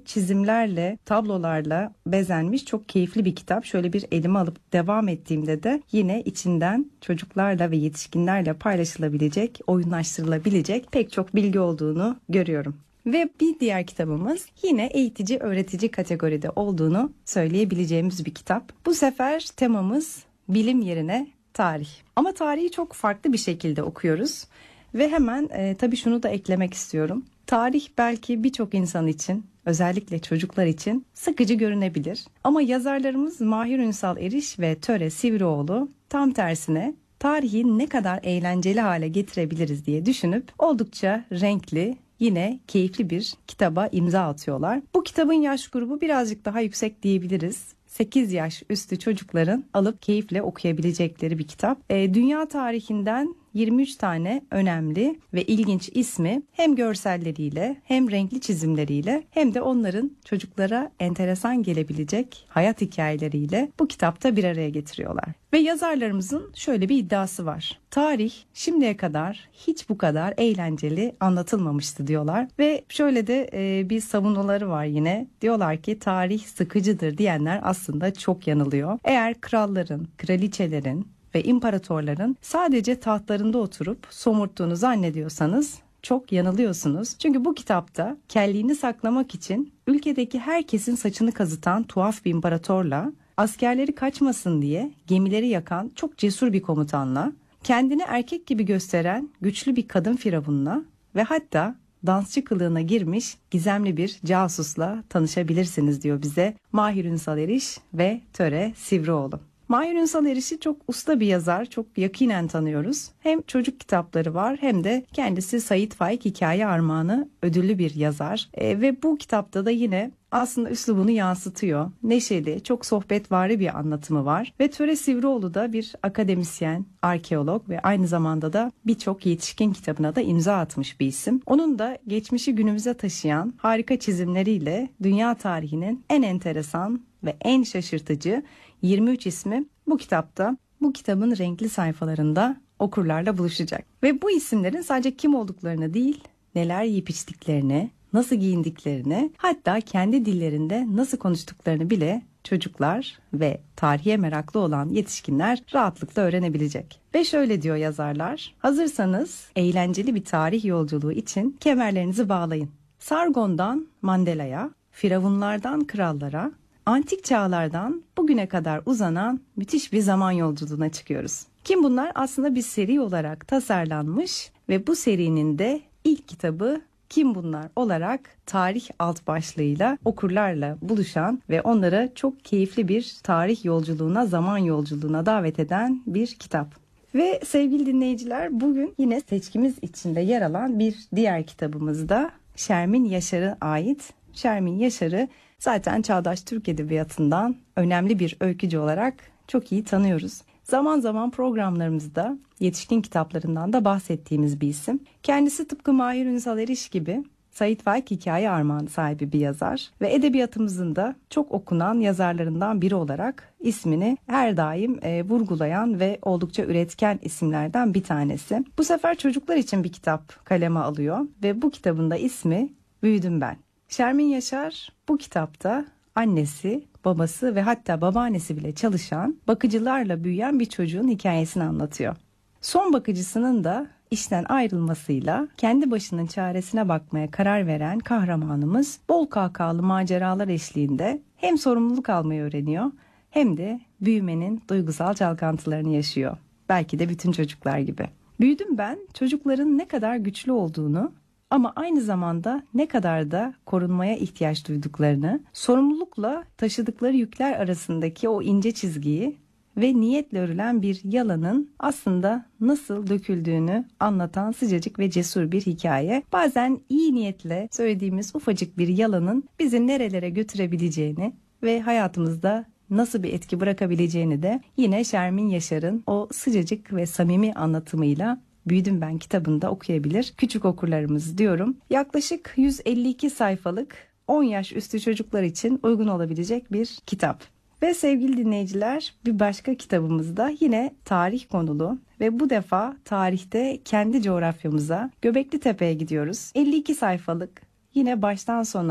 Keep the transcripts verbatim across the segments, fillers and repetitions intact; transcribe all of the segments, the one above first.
çizimlerle, tablolarla bezenmiş çok keyifli bir kitap. Şöyle bir elime alıp devam ettiğimde de yine içinden çocuklarla ve yetişkinlerle paylaşılabilecek, oyunlaştırılabilecek pek çok bilgi olduğunu görüyorum. Ve bir diğer kitabımız yine eğitici öğretici kategoride olduğunu söyleyebileceğimiz bir kitap. Bu sefer temamız bilim yerine tarih. Ama tarihi çok farklı bir şekilde okuyoruz. Ve hemen e, tabii şunu da eklemek istiyorum. Tarih belki birçok insan için, özellikle çocuklar için sıkıcı görünebilir. Ama yazarlarımız Mahir Ünsal Eriş ve Töre Sivrioğlu tam tersine tarihi ne kadar eğlenceli hale getirebiliriz diye düşünüp oldukça renkli, yine keyifli bir kitaba imza atıyorlar. Bu kitabın yaş grubu birazcık daha yüksek diyebiliriz. sekiz yaş üstü çocukların alıp keyifle okuyabilecekleri bir kitap. E, dünya tarihinden yirmi üç tane önemli ve ilginç ismi hem görselleriyle hem renkli çizimleriyle hem de onların çocuklara enteresan gelebilecek hayat hikayeleriyle bu kitapta bir araya getiriyorlar. Ve yazarlarımızın şöyle bir iddiası var. Tarih şimdiye kadar hiç bu kadar eğlenceli anlatılmamıştı diyorlar. Ve şöyle de e, bir savunuları var yine. Diyorlar ki tarih sıkıcıdır diyenler aslında çok yanılıyor. Eğer kralların, kraliçelerin ve imparatorların sadece tahtlarında oturup somurttuğunu zannediyorsanız çok yanılıyorsunuz. Çünkü bu kitapta kelliğini saklamak için ülkedeki herkesin saçını kazıtan tuhaf bir imparatorla, askerleri kaçmasın diye gemileri yakan çok cesur bir komutanla, kendini erkek gibi gösteren güçlü bir kadın firavunla ve hatta dansçı kılığına girmiş gizemli bir casusla tanışabilirsiniz diyor bize Mahir Ünsal Eriş ve Töre Sivrioğlu. Mahir Ünsal Eriş'i çok usta bir yazar, çok yakinen tanıyoruz. Hem çocuk kitapları var hem de kendisi Sait Faik Hikaye Armağanı ödüllü bir yazar. E, ve bu kitapta da yine aslında üslubunu yansıtıyor. Neşeli, çok sohbetvari bir anlatımı var. Ve Töre Sivrioğlu da bir akademisyen, arkeolog ve aynı zamanda da birçok yetişkin kitabına da imza atmış bir isim. Onun da geçmişi günümüze taşıyan harika çizimleriyle dünya tarihinin en enteresan ve en şaşırtıcı yirmi üç ismi bu kitapta, bu kitabın renkli sayfalarında okurlarla buluşacak. Ve bu isimlerin sadece kim olduklarını değil, neler yiyip içtiklerini, nasıl giyindiklerini, hatta kendi dillerinde nasıl konuştuklarını bile çocuklar ve tarihe meraklı olan yetişkinler rahatlıkla öğrenebilecek. Ve şöyle diyor yazarlar, hazırsanız eğlenceli bir tarih yolculuğu için kemerlerinizi bağlayın. Sargon'dan Mandela'ya, firavunlardan krallara, antik çağlardan bugüne kadar uzanan müthiş bir zaman yolculuğuna çıkıyoruz. Kim bunlar? Aslında bir seri olarak tasarlanmış ve bu serinin de ilk kitabı Kim Bunlar olarak tarih alt başlığıyla okurlarla buluşan ve onlara çok keyifli bir tarih yolculuğuna, zaman yolculuğuna davet eden bir kitap. Ve sevgili dinleyiciler, bugün yine seçkimiz içinde yer alan bir diğer kitabımızda Şermin Yaşar'a ait. Şermin Yaşar'ı zaten çağdaş Türk edebiyatından önemli bir öykücü olarak çok iyi tanıyoruz. Zaman zaman programlarımızda yetişkin kitaplarından da bahsettiğimiz bir isim. Kendisi tıpkı Mahir Ünsal Eriş gibi Sait Faik Hikaye Armağanı sahibi bir yazar ve edebiyatımızın da çok okunan yazarlarından biri olarak ismini her daim e, vurgulayan ve oldukça üretken isimlerden bir tanesi. Bu sefer çocuklar için bir kitap kaleme alıyor ve bu kitabın da ismi Büyüdüm Ben. Şermin Yaşar bu kitapta annesi, babası ve hatta babaannesi bile çalışan, bakıcılarla büyüyen bir çocuğun hikayesini anlatıyor. Son bakıcısının da işten ayrılmasıyla kendi başının çaresine bakmaya karar veren kahramanımız bol kahkahalı maceralar eşliğinde hem sorumluluk almayı öğreniyor hem de büyümenin duygusal çalkantılarını yaşıyor. Belki de bütün çocuklar gibi. Büyüdüm Ben, çocukların ne kadar güçlü olduğunu ama aynı zamanda ne kadar da korunmaya ihtiyaç duyduklarını, sorumlulukla taşıdıkları yükler arasındaki o ince çizgiyi ve niyetle örülen bir yalanın aslında nasıl döküldüğünü anlatan sıcacık ve cesur bir hikaye. Bazen iyi niyetle söylediğimiz ufacık bir yalanın bizi nerelere götürebileceğini ve hayatımızda nasıl bir etki bırakabileceğini de yine Şermin Yaşar'ın o sıcacık ve samimi anlatımıyla Büyüdüm Ben kitabında okuyabilir küçük okurlarımız diyorum. Yaklaşık yüz elli iki sayfalık on yaş üstü çocuklar için uygun olabilecek bir kitap. Ve sevgili dinleyiciler, bir başka kitabımızda yine tarih konulu ve bu defa tarihte kendi coğrafyamıza Göbekli Tepe'ye gidiyoruz. elli iki sayfalık yine baştan sona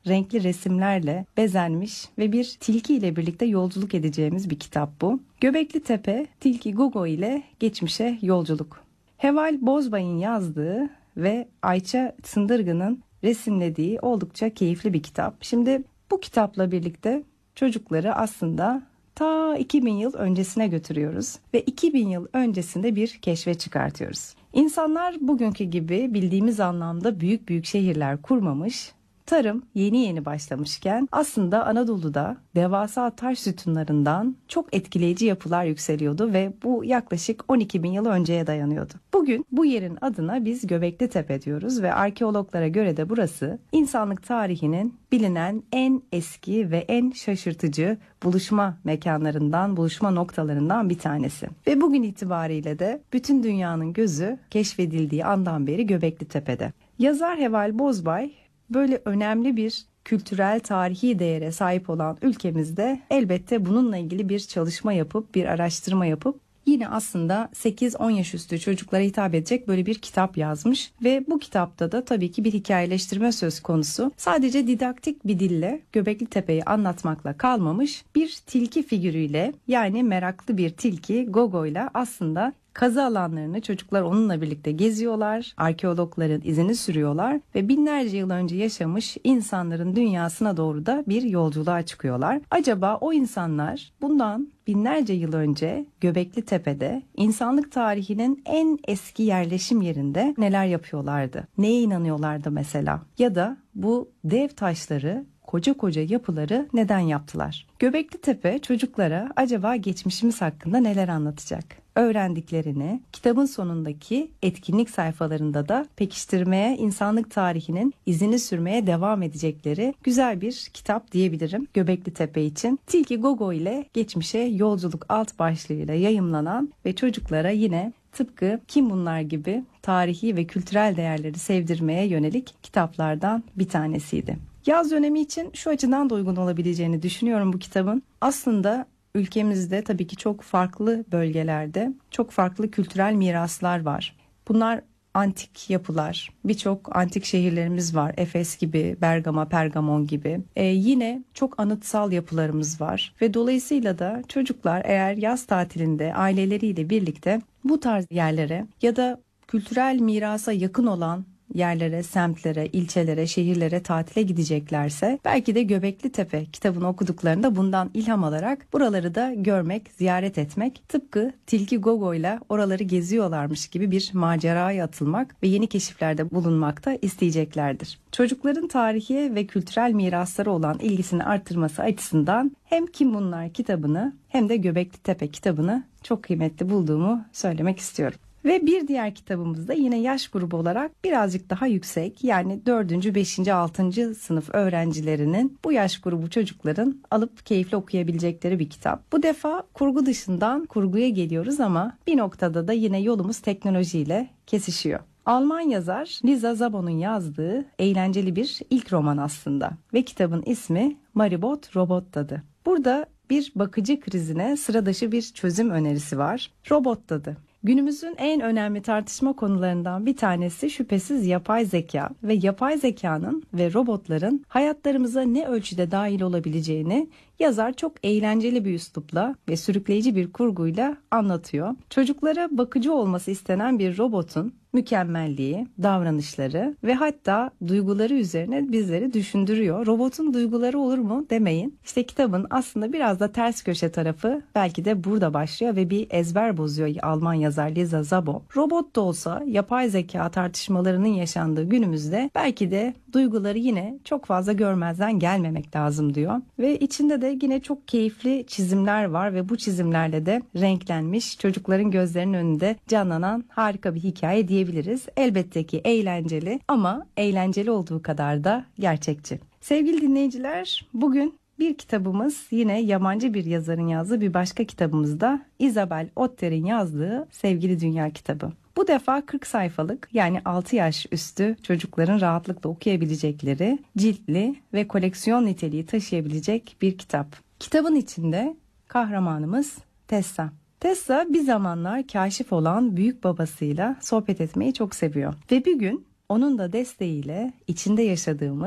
renkli resimlerle bezenmiş ve bir tilki ile birlikte yolculuk edeceğimiz bir kitap bu. Göbekli Tepe, Tilki Gogo ile geçmişe yolculuk. Heval Bozbay'ın yazdığı ve Ayça Sındırgı'nın resimlediği oldukça keyifli bir kitap. Şimdi bu kitapla birlikte çocukları aslında ta iki bin yıl öncesine götürüyoruz ve iki bin yıl öncesinde bir keşfe çıkartıyoruz. İnsanlar bugünkü gibi bildiğimiz anlamda büyük büyük şehirler kurmamış, tarım yeni yeni başlamışken aslında Anadolu'da devasa taş sütunlarından çok etkileyici yapılar yükseliyordu ve bu yaklaşık on iki bin yıl önceye dayanıyordu. Bugün bu yerin adına biz Göbekli Tepe diyoruz ve arkeologlara göre de burası insanlık tarihinin bilinen en eski ve en şaşırtıcı buluşma mekanlarından, buluşma noktalarından bir tanesi. Ve bugün itibariyle de bütün dünyanın gözü keşfedildiği andan beri Göbekli Tepe'de. Yazar Heval Bozbay böyle önemli bir kültürel tarihi değere sahip olan ülkemizde elbette bununla ilgili bir çalışma yapıp bir araştırma yapıp yine aslında sekiz on yaş üstü çocuklara hitap edecek böyle bir kitap yazmış ve bu kitapta da tabii ki bir hikayeleştirme söz konusu. Sadece didaktik bir dille Göbekli Tepe'yi anlatmakla kalmamış, bir tilki figürüyle, yani meraklı bir tilki Gogo'yla aslında kazı alanlarını çocuklar onunla birlikte geziyorlar, arkeologların izini sürüyorlar ve binlerce yıl önce yaşamış insanların dünyasına doğru da bir yolculuğa çıkıyorlar. Acaba o insanlar bundan binlerce yıl önce Göbekli Tepe'de insanlık tarihinin en eski yerleşim yerinde neler yapıyorlardı? Neye inanıyorlardı mesela? Ya da bu dev taşları, koca koca yapıları neden yaptılar? Göbekli Tepe çocuklara acaba geçmişimiz hakkında neler anlatacak? Öğrendiklerini kitabın sonundaki etkinlik sayfalarında da pekiştirmeye, insanlık tarihinin izini sürmeye devam edecekleri güzel bir kitap diyebilirim Göbekli Tepe için. Tilki Gogo ile geçmişe yolculuk alt başlığıyla yayımlanan ve çocuklara yine tıpkı Kim Bunlar gibi tarihi ve kültürel değerleri sevdirmeye yönelik kitaplardan bir tanesiydi. Yaz dönemi için şu açıdan da uygun olabileceğini düşünüyorum bu kitabın. Aslında ülkemizde tabii ki çok farklı bölgelerde çok farklı kültürel miraslar var. Bunlar antik yapılar, birçok antik şehirlerimiz var. Efes gibi, Bergama, Pergamon gibi. Ee, yine çok anıtsal yapılarımız var. Ve dolayısıyla da çocuklar eğer yaz tatilinde aileleriyle birlikte bu tarz yerlere ya da kültürel mirasa yakın olan yerlere, semtlere, ilçelere, şehirlere tatile gideceklerse belki de Göbekli Tepe kitabını okuduklarında bundan ilham alarak buraları da görmek, ziyaret etmek, tıpkı Tilki Gogo'yla oraları geziyorlarmış gibi bir maceraya atılmak ve yeni keşiflerde bulunmakta isteyeceklerdir. Çocukların tarihi ve kültürel mirasları olan ilgisini arttırması açısından hem Kim Bunlar kitabını hem de Göbekli Tepe kitabını çok kıymetli bulduğumu söylemek istiyorum. Ve bir diğer kitabımızda yine yaş grubu olarak birazcık daha yüksek, yani dördüncü, beşinci, altıncı sınıf öğrencilerinin, bu yaş grubu çocukların alıp keyifle okuyabilecekleri bir kitap. Bu defa kurgu dışından kurguya geliyoruz ama bir noktada da yine yolumuz teknolojiyle kesişiyor. Alman yazar Lisa Szabo'nun yazdığı eğlenceli bir ilk roman aslında ve kitabın ismi Maribot Robot Dadı. Burada bir bakıcı krizine sıradışı bir çözüm önerisi var. Robot dadı. Günümüzün en önemli tartışma konularından bir tanesi şüphesiz yapay zeka ve yapay zekanın ve robotların hayatlarımıza ne ölçüde dahil olabileceğini yazar çok eğlenceli bir üslupla ve sürükleyici bir kurguyla anlatıyor. Çocuklara bakıcı olması istenen bir robotun mükemmelliği, davranışları ve hatta duyguları üzerine bizleri düşündürüyor. Robotun duyguları olur mu demeyin. İşte kitabın aslında biraz da ters köşe tarafı belki de burada başlıyor ve bir ezber bozuyor Alman yazar Lisa Szabo. Robot da olsa yapay zeka tartışmalarının yaşandığı günümüzde belki de duyguları yine çok fazla görmezden gelmemek lazım diyor. Ve içinde de yine çok keyifli çizimler var ve bu çizimlerle de renklenmiş, çocukların gözlerinin önünde canlanan harika bir hikaye diyebiliriz. Elbette ki eğlenceli ama eğlenceli olduğu kadar da gerçekçi. Sevgili dinleyiciler, bugün bir kitabımız yine yabancı bir yazarın yazdığı, bir başka kitabımız da Isabel Otter'in yazdığı Sevgili Dünya kitabı. Bu defa kırk sayfalık, yani altı yaş üstü çocukların rahatlıkla okuyabilecekleri ciltli ve koleksiyon niteliği taşıyabilecek bir kitap. Kitabın içinde kahramanımız Tessa. Tessa bir zamanlar kaşif olan büyük babasıyla sohbet etmeyi çok seviyor. Ve bir gün onun da desteğiyle içinde yaşadığımız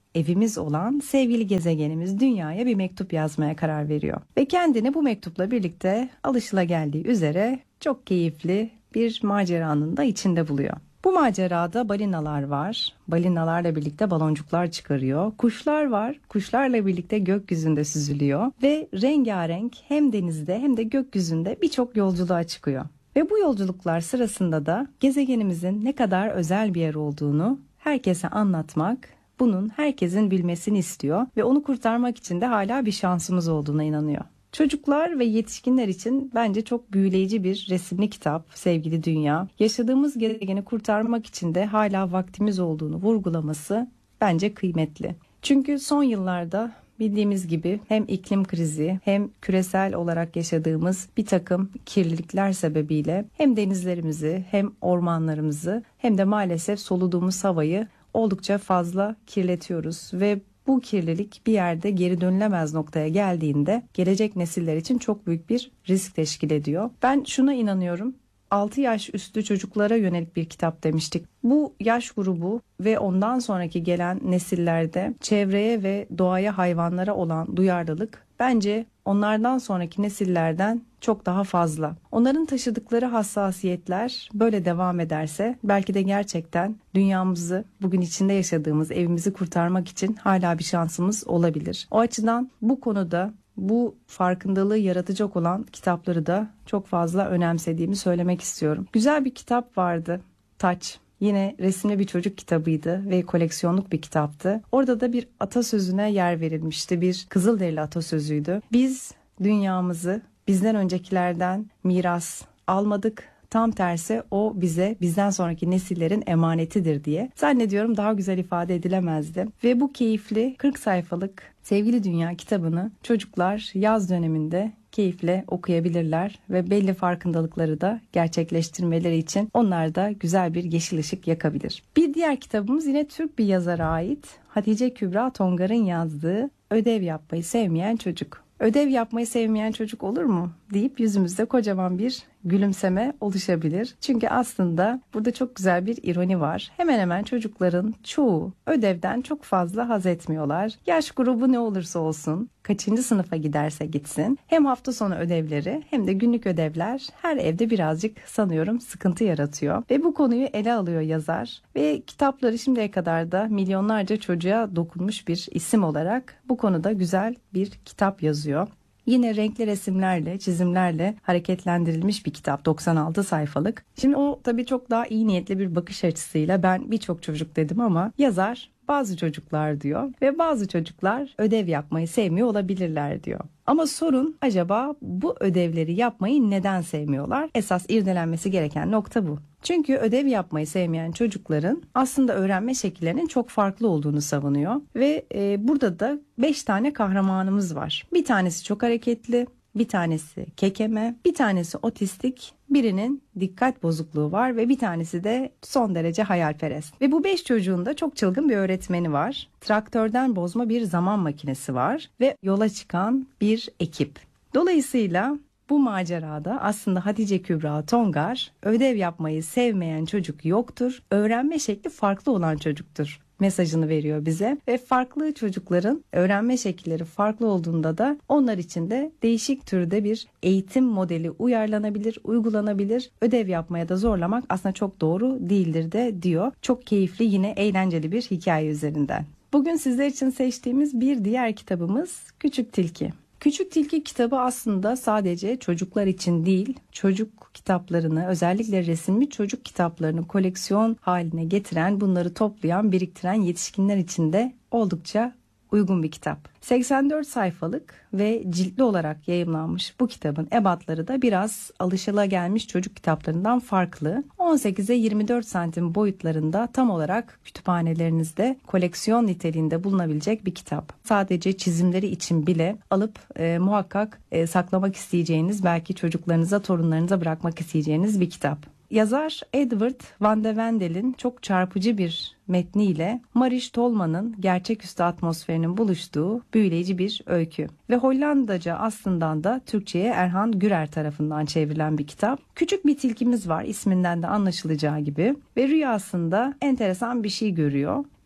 evimiz olan sevgili gezegenimiz Dünya'ya bir mektup yazmaya karar veriyor. Ve kendini bu mektupla birlikte alışılageldiği üzere çok keyifli bir maceranın da içinde buluyor. Bu macerada balinalar var. Balinalarla birlikte baloncuklar çıkarıyor. Kuşlar var. Kuşlarla birlikte gökyüzünde süzülüyor. Ve rengarenk hem denizde hem de gökyüzünde birçok yolculuğa çıkıyor. Ve bu yolculuklar sırasında da gezegenimizin ne kadar özel bir yer olduğunu herkese anlatmak, bunun herkesin bilmesini istiyor ve onu kurtarmak için de hala bir şansımız olduğuna inanıyor. Çocuklar ve yetişkinler için bence çok büyüleyici bir resimli kitap Sevgili Dünya. Yaşadığımız gezegeni kurtarmak için de hala vaktimiz olduğunu vurgulaması bence kıymetli. Çünkü son yıllarda bildiğimiz gibi hem iklim krizi hem küresel olarak yaşadığımız bir takım kirlilikler sebebiyle hem denizlerimizi hem ormanlarımızı hem de maalesef soluduğumuz havayı oldukça fazla kirletiyoruz ve bu kirlilik bir yerde geri dönülemez noktaya geldiğinde gelecek nesiller için çok büyük bir risk teşkil ediyor. Ben şuna inanıyorum. altı yaş üstü çocuklara yönelik bir kitap demiştik. Bu yaş grubu ve ondan sonraki gelen nesillerde çevreye ve doğaya, hayvanlara olan duyarlılık bence onlardan sonraki nesillerden çok daha fazla. Onların taşıdıkları hassasiyetler böyle devam ederse belki de gerçekten dünyamızı, bugün içinde yaşadığımız evimizi kurtarmak için hala bir şansımız olabilir. O açıdan bu konuda bu farkındalığı yaratacak olan kitapları da çok fazla önemsediğimi söylemek istiyorum. Güzel bir kitap vardı, Taç. Yine resimli bir çocuk kitabıydı ve koleksiyonluk bir kitaptı. Orada da bir atasözüne yer verilmişti. Bir Kızılderili atasözüydü. Biz dünyamızı bizden öncekilerden miras almadık. Tam tersi o bize, bizden sonraki nesillerin emanetidir diye. Zannediyorum daha güzel ifade edilemezdi. Ve bu keyifli kırk sayfalık Sevgili Dünya kitabını çocuklar yaz döneminde keyifle okuyabilirler ve belli farkındalıkları da gerçekleştirmeleri için onlar da güzel bir yeşil ışık yakabilir. Bir diğer kitabımız yine Türk bir yazara ait. Hatice Kübra Tongar'ın yazdığı Ödev Yapmayı Sevmeyen Çocuk. Ödev yapmayı sevmeyen çocuk olur mu deyip yüzümüzde kocaman bir gülümseme oluşabilir. Çünkü aslında burada çok güzel bir ironi var. Hemen hemen çocukların çoğu ödevden çok fazla haz etmiyorlar. Yaş grubu ne olursa olsun, kaçıncı sınıfa giderse gitsin, hem hafta sonu ödevleri hem de günlük ödevler her evde birazcık sanıyorum sıkıntı yaratıyor. Ve bu konuyu ele alıyor yazar ve kitapları şimdiye kadar da milyonlarca çocuğa dokunmuş bir isim olarak bu konuda güzel bir kitap yazıyor. Yine renkli resimlerle, çizimlerle hareketlendirilmiş bir kitap, doksan altı sayfalık. Şimdi o tabii çok daha iyi niyetli bir bakış açısıyla ben birçok çocuk dedim ama yazar bazı çocuklar diyor ve bazı çocuklar ödev yapmayı sevmiyor olabilirler diyor. Ama sorun acaba bu ödevleri yapmayı neden sevmiyorlar? Esas irdelenmesi gereken nokta bu. Çünkü ödev yapmayı sevmeyen çocukların aslında öğrenme şekillerinin çok farklı olduğunu savunuyor. Ve e, burada da beş tane kahramanımız var. Bir tanesi çok hareketli, bir tanesi kekeme, bir tanesi otistik, birinin dikkat bozukluğu var ve bir tanesi de son derece hayalperest. Ve bu beş çocuğun da çok çılgın bir öğretmeni var. Traktörden bozma bir zaman makinesi var ve yola çıkan bir ekip. Dolayısıyla bu macerada aslında Hatice Kübra Tongar ödev yapmayı sevmeyen çocuk yoktur, öğrenme şekli farklı olan çocuktur mesajını veriyor bize ve farklı çocukların öğrenme şekilleri farklı olduğunda da onlar için de değişik türde bir eğitim modeli uyarlanabilir, uygulanabilir. Ödev yapmaya da zorlamak aslında çok doğru değildir de diyor. Çok keyifli, yine eğlenceli bir hikaye üzerinden. Bugün sizler için seçtiğimiz bir diğer kitabımız Küçük Tilki. Küçük Tilki kitabı aslında sadece çocuklar için değil, çocuk kitaplarını, özellikle resimli çocuk kitaplarını koleksiyon haline getiren, bunları toplayan, biriktiren yetişkinler için de oldukça uygun bir kitap. seksen dört sayfalık ve ciltli olarak yayımlanmış bu kitabın ebatları da biraz alışılagelmiş çocuk kitaplarından farklı. on sekize yirmi dört santim boyutlarında, tam olarak kütüphanelerinizde koleksiyon niteliğinde bulunabilecek bir kitap. Sadece çizimleri için bile alıp e, muhakkak e, saklamak isteyeceğiniz, belki çocuklarınıza, torunlarınıza bırakmak isteyeceğiniz bir kitap. Yazar Edward van de Vendel'in çok çarpıcı bir metniyle Marish Tolman'ın gerçeküstü atmosferinin buluştuğu büyüleyici bir öykü. Ve Hollandaca aslından da Türkçe'ye Erhan Gürer tarafından çevrilen bir kitap. Küçük bir tilkimiz var, isminden de anlaşılacağı gibi, ve rüyasında enteresan bir şey görüyor.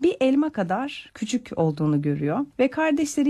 bir elma kadar küçük olduğunu görüyor ve kardeşleri